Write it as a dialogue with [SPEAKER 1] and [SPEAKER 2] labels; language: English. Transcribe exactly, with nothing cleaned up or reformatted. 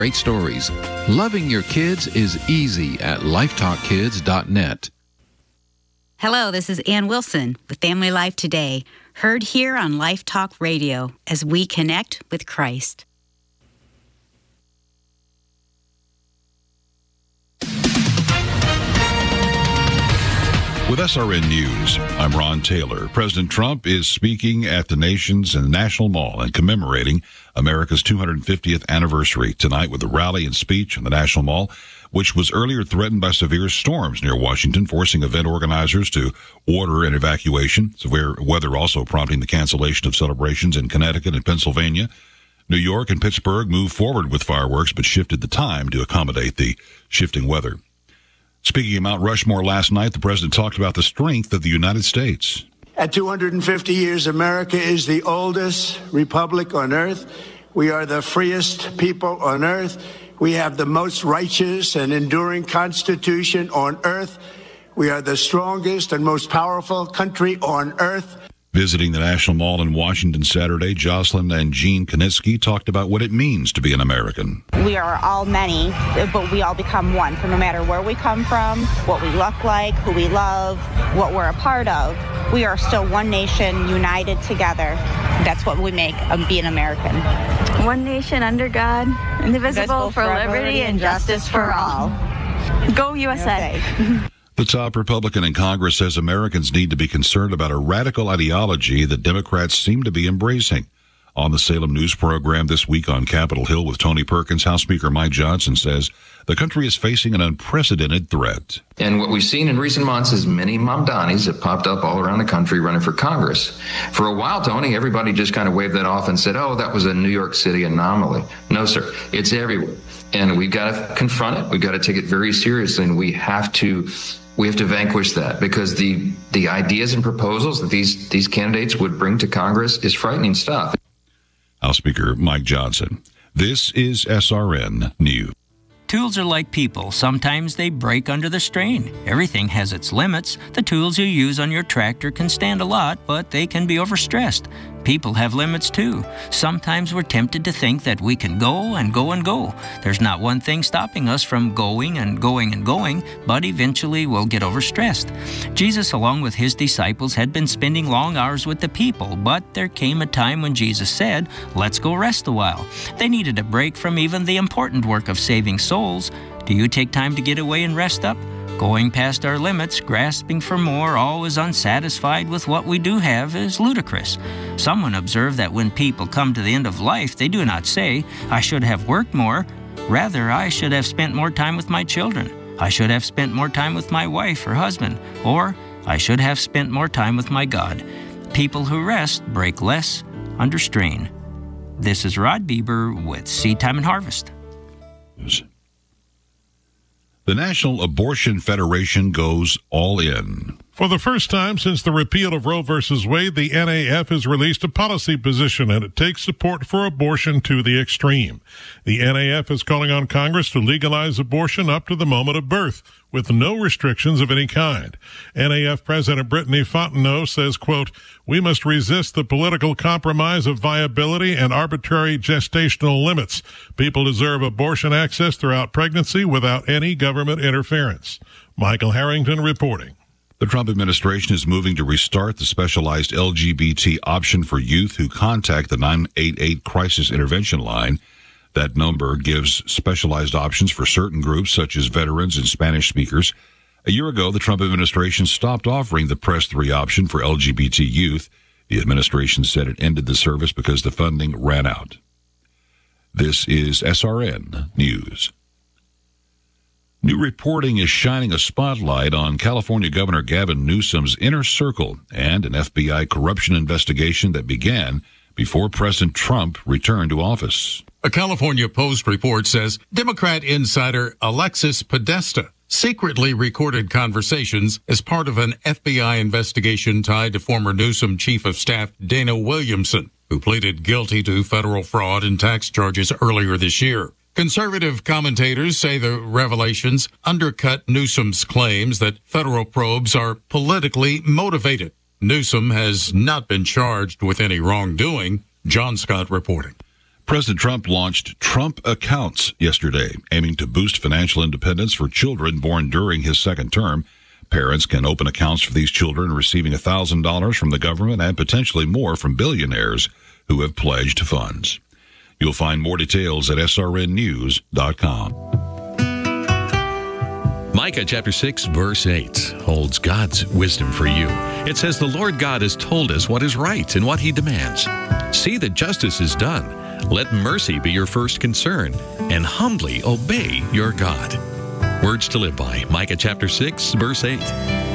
[SPEAKER 1] Great stories. Loving your kids is easy at life talk kids dot net.
[SPEAKER 2] Hello, this is Ann Wilson with Family Life Today, heard here on Life Talk Radio as we connect with Christ.
[SPEAKER 3] With S R N News, I'm Ron Taylor. President Trump is speaking at the nation's and National Mall and commemorating America's two hundred fiftieth anniversary tonight with a rally and speech in the National Mall, which was earlier threatened by severe storms near Washington, forcing event organizers to order an evacuation. Severe weather also prompting the cancellation of celebrations in Connecticut and Pennsylvania. New York and Pittsburgh moved forward with fireworks but shifted the time to accommodate the shifting weather. Speaking of Mount Rushmore last night, the president talked about the strength of the United States.
[SPEAKER 4] At two hundred fifty years, America is the oldest republic on earth. We are the freest people on earth. We have the most righteous and enduring constitution on earth. We are the strongest and most powerful country on earth.
[SPEAKER 3] Visiting the National Mall in Washington Saturday, Jocelyn and Gene Kanitsky talked about what it means to be an American.
[SPEAKER 5] We are all many, but we all become one. So no matter where we come from, what we look like, who we love, what we're a part of, we are still one nation, united together. That's what we make of being American.
[SPEAKER 6] One nation under God, indivisible, for liberty and justice for all. Go U S A.
[SPEAKER 3] The top Republican in Congress says Americans need to be concerned about a radical ideology that Democrats seem to be embracing. On the Salem News program this week on Capitol Hill with Tony Perkins, House Speaker Mike Johnson says the country is facing an unprecedented threat.
[SPEAKER 7] And what we've seen in recent months is many Mamdanis have popped up all around the country running for Congress. For a while, Tony, everybody just kind of waved that off and said, oh, that was a New York City anomaly. No, sir, it's everywhere. And we've got to confront it. We've got to take it very seriously, and we have to We have to vanquish that, because the the ideas and proposals that these these candidates would bring to Congress is frightening stuff.
[SPEAKER 3] House Speaker Mike Johnson. This is S R N News.
[SPEAKER 8] Tools are like people. Sometimes they break under the strain. Everything has its limits. The tools you use on your tractor can stand a lot, but they can be overstressed. People have limits too. Sometimes we're tempted to think that we can go and go and go. There's not one thing stopping us from going and going and going, but eventually we'll get overstressed. Jesus, along with his disciples, had been spending long hours with the people, but there came a time when Jesus said, let's go rest a while. They needed a break from even the important work of saving souls. Do you take time to get away and rest up? Going past our limits, grasping for more, always unsatisfied with what we do have, is ludicrous. Someone observed that when people come to the end of life, they do not say, I should have worked more. Rather, I should have spent more time with my children. I should have spent more time with my wife or husband. Or, I should have spent more time with my God. People who rest break less under strain. This is Rod Bieber with Seed Time and Harvest.
[SPEAKER 3] The National Abortion Federation goes all in.
[SPEAKER 9] For the first time since the repeal of Roe versus Wade, the N A F has released a policy position, and it takes support for abortion to the extreme. The N A F is calling on Congress to legalize abortion up to the moment of birth, with no restrictions of any kind. N A F President Brittany Fontenot says, quote, we must resist the political compromise of viability and arbitrary gestational limits. People deserve abortion access throughout pregnancy without any government interference. Michael Harrington reporting.
[SPEAKER 3] The Trump administration is moving to restart the specialized L G B T option for youth who contact the nine eight eight crisis intervention line. That number gives specialized options for certain groups, such as veterans and Spanish speakers. A year ago, the Trump administration stopped offering the Press three option for L G B T youth. The administration said it ended the service because the funding ran out. This is S R N News. New reporting is shining a spotlight on California Governor Gavin Newsom's inner circle and an F B I corruption investigation that began before President Trump returned to office.
[SPEAKER 10] A California Post report says Democrat insider Alexis Podesta secretly recorded conversations as part of an F B I investigation tied to former Newsom Chief of Staff Dana Williamson, who pleaded guilty to federal fraud and tax charges earlier this year. Conservative commentators say the revelations undercut Newsom's claims that federal probes are politically motivated. Newsom has not been charged with any wrongdoing. John Scott reporting.
[SPEAKER 3] President Trump launched Trump Accounts yesterday, aiming to boost financial independence for children born during his second term. Parents can open accounts for these children, receiving one thousand dollars from the government and potentially more from billionaires who have pledged funds. You'll find more details at S R N news dot com.
[SPEAKER 11] Micah chapter six, verse eight holds God's wisdom for you. It says, "The Lord God has told us what is right and what he demands. See that justice is done. Let mercy be your first concern, and humbly obey your God." Words to live by, Micah chapter six, verse eight.